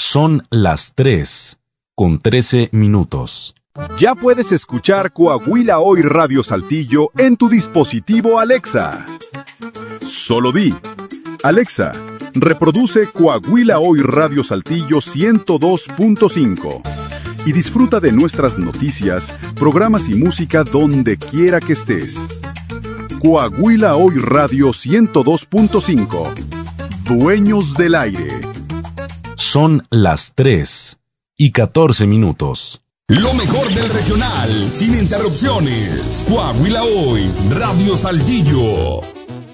Son las 3:13. Ya puedes escuchar Coahuila Hoy Radio Saltillo en tu dispositivo Alexa. Solo di: Alexa, reproduce Coahuila Hoy Radio Saltillo 102.5 y disfruta de nuestras noticias, programas y música donde quiera que estés. Coahuila Hoy Radio 102.5. Dueños del aire. Son las 3:14. Lo mejor del regional, sin interrupciones. Coahuila Hoy, Radio Saltillo.